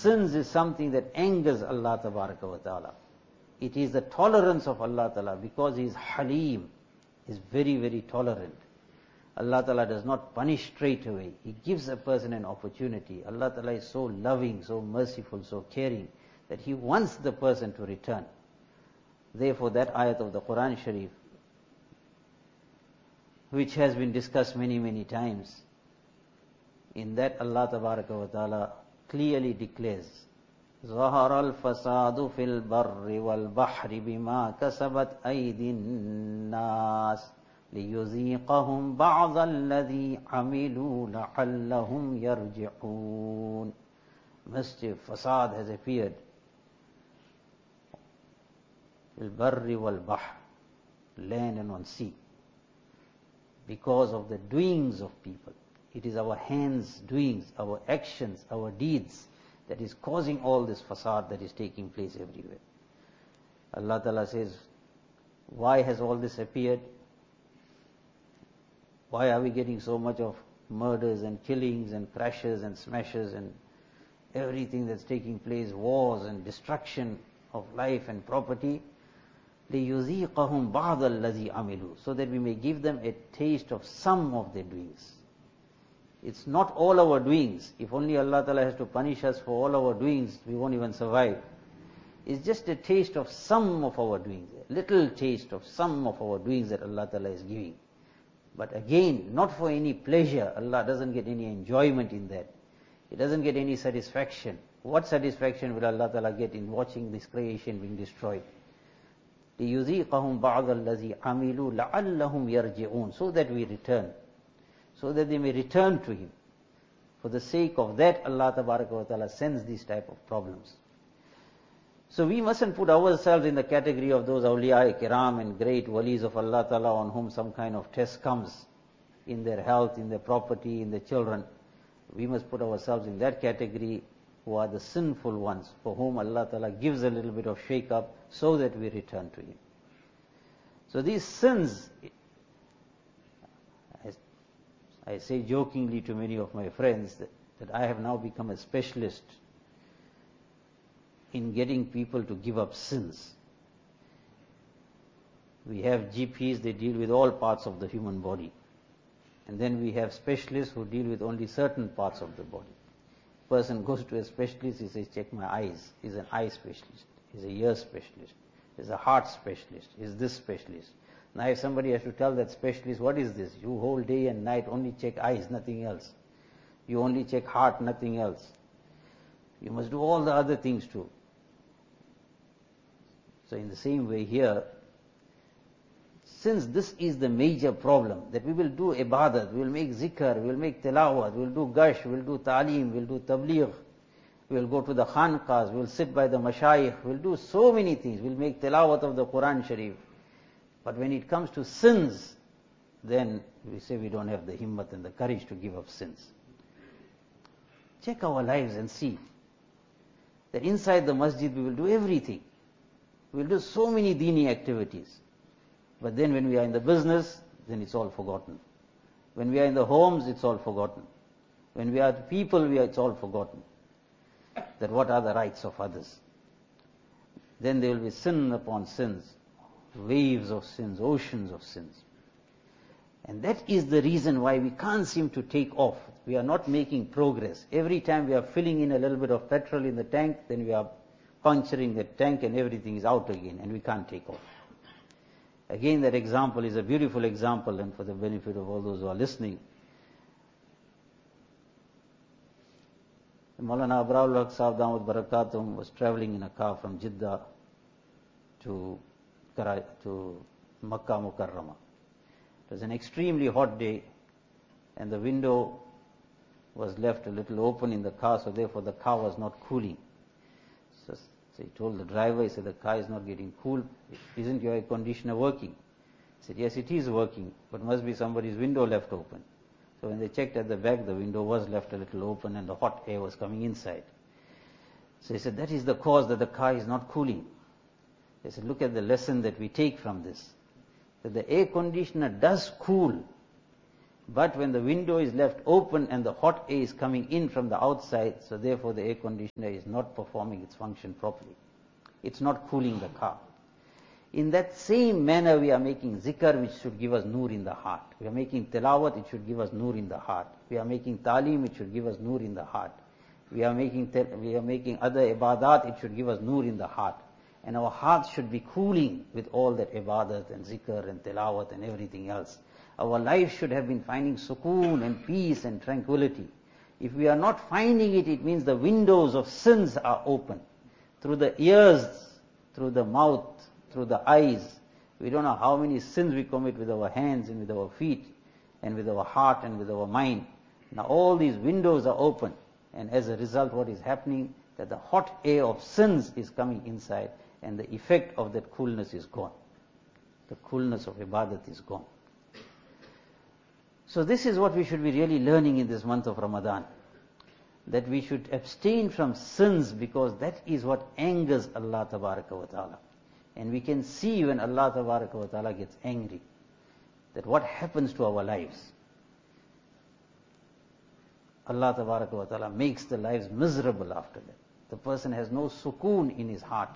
sins is something that angers Allah Tabaraka wa Ta'ala. It is the tolerance of Allah Ta'ala, because He is Halim, He is very, very tolerant. Allah Ta'ala does not punish straight away. He gives a person an opportunity. Allah Ta'ala is so loving, so merciful, so caring, that He wants the person to return. Therefore, that ayat of the Quran Sharif, which has been discussed many, many times, in that Allah Tabaraka wa Ta'ala clearly declares, ظَهَرَ الْفَسَادُ فِي الْبَرِّ وَالْبَحْرِ بِمَا كَسَبَتْ أَيْدِي النَّاسِ لِيُذِيقَهُمْ بَعْضَ الَّذِي عَمِلُوا لَعَلَّهُمْ يَرْجِعُونَ. Mischief, fasad has appeared. الْبَرِّ وَالْبَحْرِ, land and on sea, because of the doings of people. It is our hands' doings, our actions, our deeds that is causing all this fasad that is taking place everywhere. Allah Ta'ala says, why has all this appeared? Why are we getting so much of murders and killings and crashes and smashes and everything that's taking place, wars and destruction of life and property? لِيُذِيقَهُمْ بَعْضَ الَّذِي عَمِلُوا, so that we may give them a taste of some of their doings. It's not all our doings. If only Allah Ta'ala has to punish us for all our doings, we won't even survive. It's just a taste of some of our doings, a little taste of some of our doings that Allah Ta'ala is giving. But again, not for any pleasure. Allah doesn't get any enjoyment in that. He doesn't get any satisfaction. What satisfaction will Allah Ta'ala get in watching this creation being destroyed? لِيُذِيقَهُمْ بَعْضَ الَّذِي عَمِلُوا لَعَلَّهُمْ يَرْجِعُونَ, so that we return, so that they may return to Him. For the sake of that, Allah Ta'ala sends these type of problems. So we mustn't put ourselves in the category of those awliya kiram and great walis of Allah Ta'ala on whom some kind of test comes in their health, in their property, in their children. We must put ourselves in that category who are the sinful ones, for whom Allah Ta'ala gives a little bit of shake-up so that we return to Him. So these sins, I say jokingly to many of my friends that I have now become a specialist in getting people to give up sins. We have GPs, they deal with all parts of the human body. And then we have specialists who deal with only certain parts of the body. Person goes to a specialist, he says, check my eyes. He's an eye specialist. He's a ear specialist. He's a heart specialist. He's this specialist. Now if somebody has to tell that specialist, what is this? You whole day and night only check eyes, nothing else. You only check heart, nothing else. You must do all the other things too. So in the same way here, since this is the major problem, that we will do ibadat, we will make zikr, we will make tilawat, we will do gash, we will do ta'aleem, we will do tabligh, we will go to the khanqahs, we will sit by the mashayikh, we will do so many things, we will make tilawat of the Quran Sharif. But when it comes to sins, then we say we don't have the himmat and the courage to give up sins. Check our lives and see that inside the masjid we will do everything. We will do so many dini activities. But then when we are in the business, then it's all forgotten. When we are in the homes, it's all forgotten. When we are the people, it's all forgotten. That what are the rights of others? Then there will be sin upon sins, waves of sins, oceans of sins. And that is the reason why we can't seem to take off. We are not making progress. Every time we are filling in a little bit of petrol in the tank, then we are puncturing the tank and everything is out again and we can't take off. Again, that example is a beautiful example, and for the benefit of all those who are listening, Maulana Abraul Haq Sahib Damat Barakatum was traveling in a car from Jeddah to Makkah Mukarramah. It was an extremely hot day and the window was left a little open in the car, so therefore the car was not cooling. So he told the driver, he said, the car is not getting cool. Isn't your air conditioner working? He said, yes, it is working, but must be somebody's window left open. So when they checked at the back, the window was left a little open and the hot air was coming inside. So he said, that is the cause that the car is not cooling. They said, look at the lesson that we take from this. That the air conditioner does cool, But when the window is left open and the hot air is coming in from the outside, so therefore the air conditioner is not performing its function properly. It's not cooling the car. In that same manner, we are making zikr, which should give us nur in the heart. We are making tilawat, it should give us nur in the heart. We are making talim, it should give us nur in the heart. We are making other ibadat, it should give us nur in the heart. And our hearts should be cooling with all that ibadat and zikr and tilawat and everything else. Our life should have been finding sukoon and peace and tranquility. If we are not finding it, it means the windows of sins are open. Through the ears, through the mouth, through the eyes. We don't know how many sins we commit with our hands and with our feet and with our heart and with our mind. Now all these windows are open, and as a result what is happening, that the hot air of sins is coming inside, and the effect of that coolness is gone. The coolness of ibadat is gone. So this is what we should be really learning in this month of Ramadan. That we should abstain from sins, because that is what angers Allah Tabaraka wa Ta'ala. And we can see when Allah Tabaraka wa Ta'ala gets angry, that what happens to our lives. Allah Tabaraka wa Ta'ala makes the lives miserable after that. The person has no sukoon in his heart.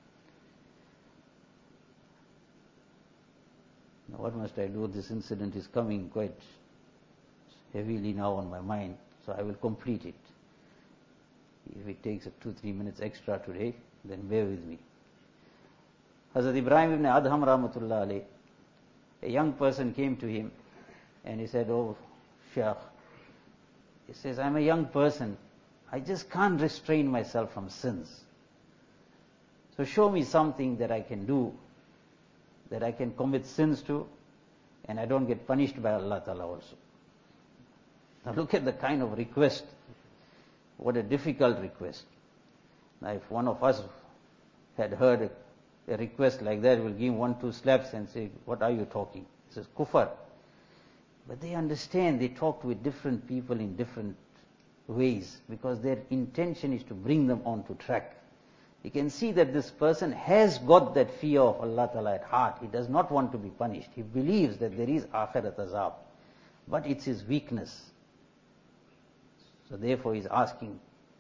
Now what must I do? This incident is coming quite heavily now on my mind, so I will complete it. If it takes 2-3 minutes extra today, then bear with me. Hazrat Ibrahim ibn Adham rahmatullah alayh, a young person came to him and he said, "Oh Shaykh," he says, "I'm a young person, I just can't restrain myself from sins. So show me something that I can do, that I can commit sins to, and I don't get punished by Allah Ta'ala also." Now look at the kind of request. What a difficult request. Now if one of us had heard a request like that, we'll give him 1-2 slaps and say, "What are you talking?" He says, "Kufar." But they understand, they talk with different people in different ways, because their intention is to bring them onto track. You can see that this person has got that fear of Allah Ta'ala at heart. He does not want to be punished. He believes that there is akhirat azab. But it's his weakness. So therefore he's asking.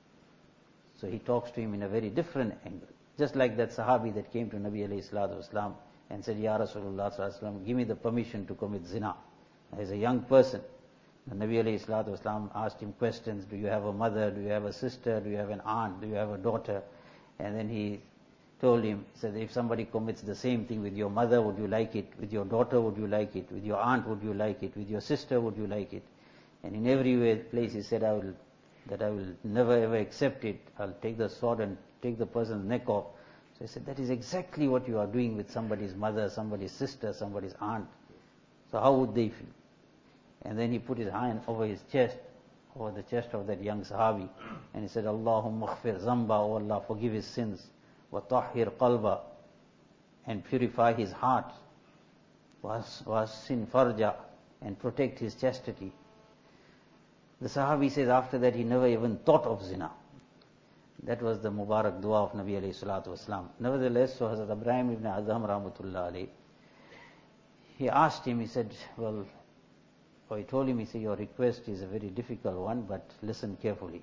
So he talks to him in a very different angle. Just like that Sahabi that came to Nabi alayhi salatu wasalam and said, "Ya Rasulullah sallallahu alayhi wasallam, give me the permission to commit zina." As a young person, the Nabi alayhi salatu wasalam asked him questions. Do you have a mother? Do you have a sister? Do you have an aunt? Do you have a daughter? And then he told him, he said, if somebody commits the same thing with your mother, would you like it? With your daughter, would you like it? With your aunt, would you like it? With your sister, would you like it? And in every place he said, I will never ever accept it. I'll take the sword and take the person's neck off. So he said, that is exactly what you are doing with somebody's mother, somebody's sister, somebody's aunt. So how would they feel? And then he put his hand over his chest, over the chest of that young Sahabi, and he said, Allahumma khfir zamba, O Allah, forgive his sins, wa tahhir qalba, and purify his heart, was sin farja, and protect his chastity. The Sahabi says after that he never even thought of zina. That was the Mubarak dua of Nabi alayhi salatu wasalam. Nevertheless, so Hazrat Ibrahim ibn Adham rahmatullah alayhi, he asked him, he said, he told him, he said, your request is a very difficult one, but listen carefully.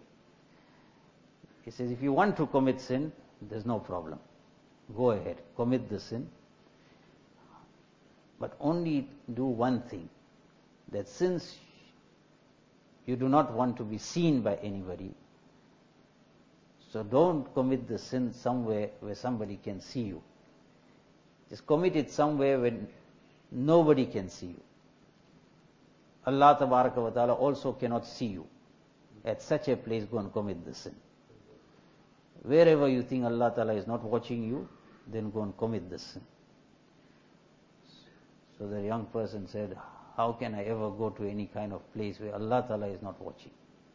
He says, if you want to commit sin, there's no problem. Go ahead, commit the sin. But only do one thing, that since you do not want to be seen by anybody, so don't commit the sin somewhere where somebody can see you. Just commit it somewhere where nobody can see you. Allah Tabaraka wa Ta'ala also cannot see you. At such a place, go and commit the sin. Wherever you think Allah Ta'ala is not watching you, then go and commit the sin. So the young person said, how can I ever go to any kind of place where Allah Ta'ala is not watching?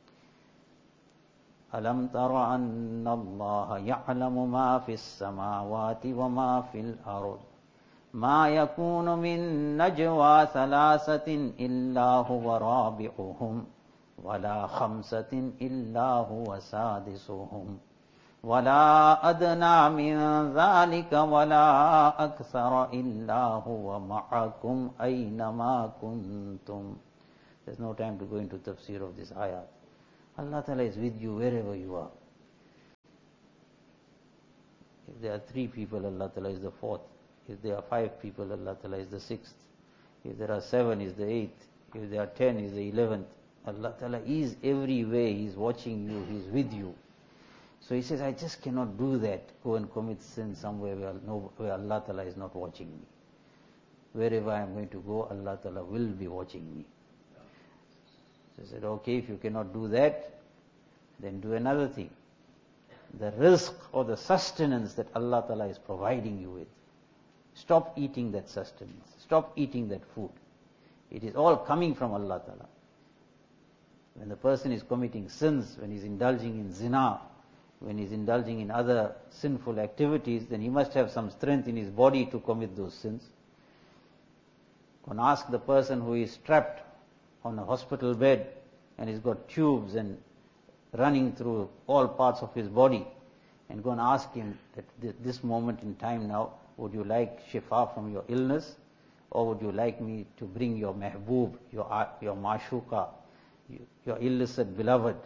Alam tara anna Allah ya'lamu ma fis samawati wa ma fil ard. ما يكون من نجوى ثلاثة إلا هو رابعهم ولا خمسة إلا هو سادسهم ولا أدنى من ذلك ولا أكثر إلا هو معكم أينما كنتم There's no time to go into tafsir of this ayat. Allah Ta'ala is with you wherever you are. If there are 3 people, Allah Ta'ala is the 4th. If there are 5 people, Allah Ta'ala is the 6th. If there are 7, is the 8th. If there are 10, is the 11th. Allah Ta'ala is everywhere. He is watching you. He is with you. So he says, I just cannot do that. Go and commit sin somewhere where Allah Ta'ala is not watching me. Wherever I am going to go, Allah Ta'ala will be watching me. So he said, okay, if you cannot do that, then do another thing. The rizq or the sustenance that Allah Ta'ala is providing you with, stop eating that sustenance. Stop eating that food. It is all coming from Allah Ta'ala. When the person is committing sins, when he is indulging in zina, when he is indulging in other sinful activities, then he must have some strength in his body to commit those sins. Go and ask the person who is trapped on a hospital bed and he's got tubes and running through all parts of his body, and go and ask him at this moment in time now, would you like shifa from your illness, or would you like me to bring your mehboob, your mashuka, your illicit beloved,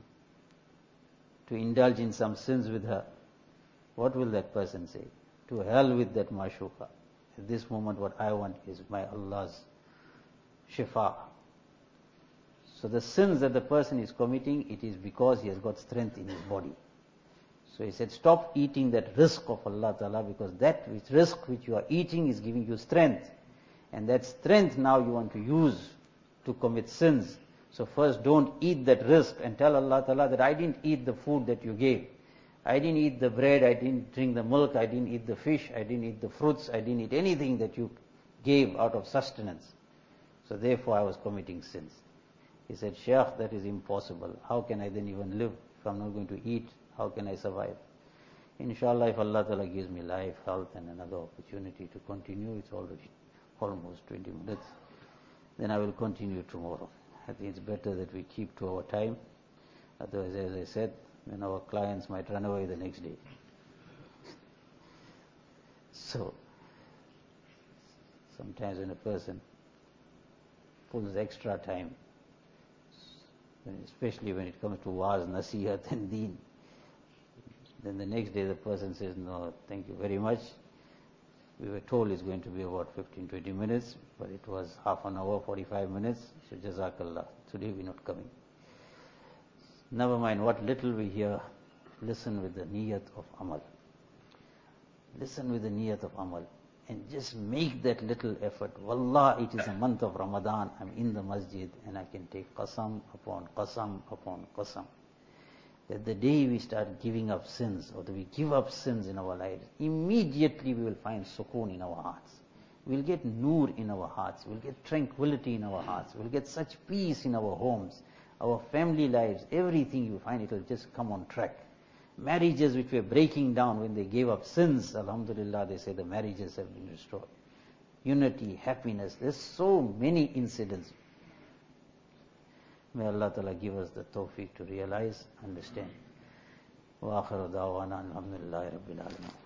to indulge in some sins with her? What will that person say? To hell with that mashuka. At this moment what I want is my Allah's shifa. So the sins that the person is committing, it is because he has got strength in his body. So he said, stop eating that rizq of Allah Ta'ala, because that rizq which you are eating is giving you strength. And that strength now you want to use to commit sins. So first don't eat that rizq and tell Allah Ta'ala that I didn't eat the food that you gave. I didn't eat the bread, I didn't drink the milk, I didn't eat the fish, I didn't eat the fruits, I didn't eat anything that you gave out of sustenance. So therefore I was committing sins. He said, Shaykh, that is impossible. How can I then even live if I'm not going to eat? How can I survive? Inshallah, if Allah Ta'ala gives me life, health and another opportunity to continue, it's already almost 20 minutes, then I will continue tomorrow. I think it's better that we keep to our time. Otherwise, as I said, then our clients might run away the next day. So, sometimes when a person pulls extra time, especially when it comes to waz, nasihat and deen, then the next day the person says, no, thank you very much. We were told it's going to be about 15-20 minutes, but it was half an hour, 45 minutes, so jazakallah. Today we're not coming. Never mind what little we hear, listen with the niyat of amal. Listen with the niyat of amal. And just make that little effort. Wallah, it is a month of Ramadan, I'm in the masjid and I can take qasam upon qasam upon qasam. That the day we start giving up sins, or that we give up sins in our lives, immediately we will find sukoon in our hearts. We'll get noor in our hearts. We'll get tranquility in our hearts. We'll get such peace in our homes, our family lives, everything you find, it will just come on track. Marriages which were breaking down when they gave up sins, alhamdulillah, they say the marriages have been restored. Unity, happiness, there's so many incidents. May Allah Ta'ala give us the tawfiq to realize, understand. Wa akhiru da'wana alhamdulillahi rabbil alamin.